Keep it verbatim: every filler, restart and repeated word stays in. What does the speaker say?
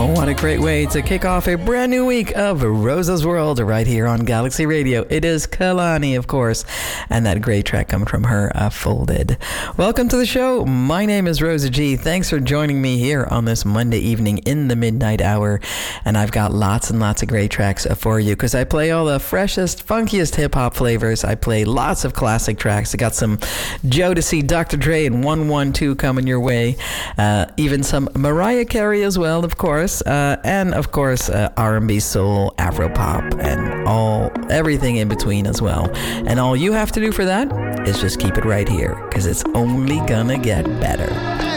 What a great way to kick off a brand new week of Rosa's World right here on Galaxy Radio. It is Kalani, of course, and that great track coming from her, uh, Folded. Welcome to the show. My name is Rosa G. Thanks for joining me here on this Monday evening in the midnight hour, and I've got lots and lots of great tracks for you because I play all the freshest, funkiest hip-hop flavors. I play lots of classic tracks. I got some Jodeci, Doctor Dre, and one one two coming your way. Uh, even some Mariah Carey as well, of course. Uh, and of course uh, R and B, soul, Afro pop, and all everything in between as well. And all you have to do for that is just keep it right here, because it's only gonna get better.